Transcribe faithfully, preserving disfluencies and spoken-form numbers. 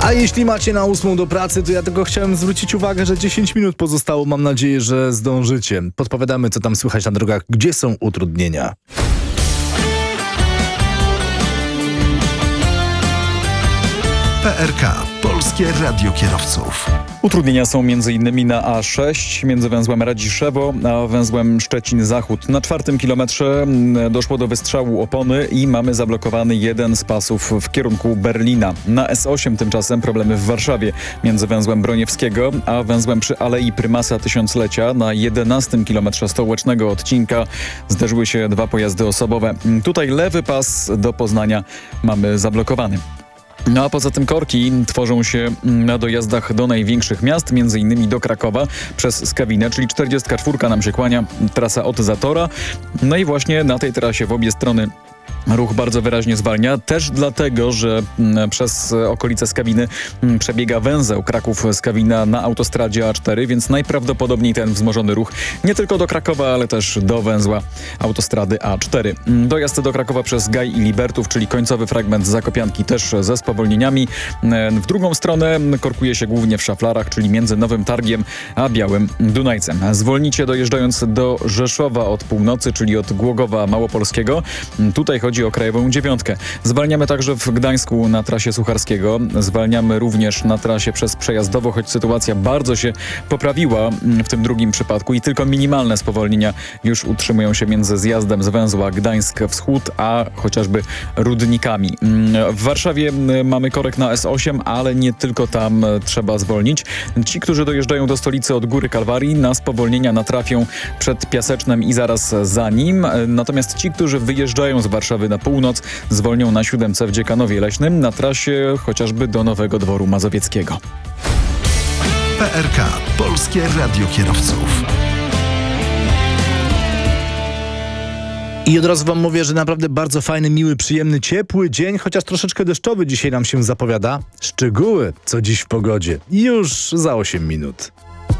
A jeśli macie na ósmą do pracy, to ja tylko chciałem zwrócić uwagę, że dziesięć minut pozostało. Mam nadzieję, że zdążycie. Podpowiadamy, co tam słychać na drogach, gdzie są utrudnienia. P R K. Polskie Radio Kierowców. Utrudnienia są m.in. na A sześć między węzłem Radziszewo a węzłem Szczecin-Zachód. Na czwartym kilometrze doszło do wystrzału opony i mamy zablokowany jeden z pasów w kierunku Berlina. Na S osiem tymczasem problemy w Warszawie między węzłem Broniewskiego a węzłem przy Alei Prymasa Tysiąclecia. Na jedenastym kilometrze stołecznego odcinka zderzyły się dwa pojazdy osobowe. Tutaj lewy pas do Poznania mamy zablokowany. No a poza tym korki tworzą się na dojazdach do największych miast, między innymi do Krakowa przez Skawinę, czyli czterdziestka czwórka nam się kłania, trasa od Zatora. No i właśnie na tej trasie w obie strony ruch bardzo wyraźnie zwalnia, też dlatego, że przez okolice Skawiny przebiega węzeł Kraków-Skawina na autostradzie A cztery, więc najprawdopodobniej ten wzmożony ruch nie tylko do Krakowa, ale też do węzła autostrady A cztery. Dojazd do Krakowa przez Gaj i Libertów, czyli końcowy fragment Zakopianki, też ze spowolnieniami. W drugą stronę korkuje się głównie w Szaflarach, czyli między Nowym Targiem a Białym Dunajcem. Zwolnicie dojeżdżając do Rzeszowa od północy, czyli od Głogowa Małopolskiego. Tutaj chodzi Chodzi o Krajową Dziewiątkę. Zwalniamy także w Gdańsku na trasie Sucharskiego. Zwalniamy również na trasie przez Przejazdowo, choć sytuacja bardzo się poprawiła w tym drugim przypadku i tylko minimalne spowolnienia już utrzymują się między zjazdem z węzła Gdańsk Wschód, a chociażby Rudnikami. W Warszawie mamy korek na S osiem, ale nie tylko tam trzeba zwolnić. Ci, którzy dojeżdżają do stolicy od Góry Kalwarii, na spowolnienia natrafią przed Piasecznem i zaraz za nim. Natomiast ci, którzy wyjeżdżają z Warszawy na północ, zwolnią na siódemce w Dziekanowie Leśnym, na trasie chociażby do Nowego Dworu Mazowieckiego. P R K. Polskie Radio Kierowców. I od razu wam mówię, że naprawdę bardzo fajny, miły, przyjemny, ciepły dzień, chociaż troszeczkę deszczowy dzisiaj nam się zapowiada. Szczegóły, co dziś w pogodzie, już za osiem minut.